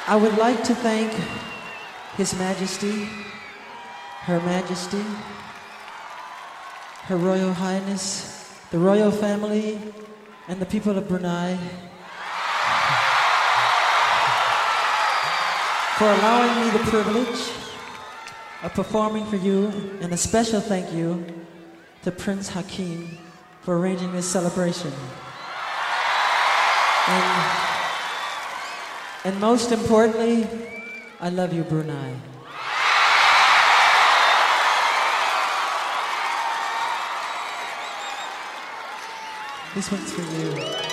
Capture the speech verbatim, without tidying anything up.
I would like to thank His Majesty, Her Majesty, Her Royal Highness, the royal family, and the people of Brunei for allowing me the privilege of performing for you, and a special thank you to Prince Hakeem for arranging this celebration. And, and most importantly, I love you, Brunei. This one's for you.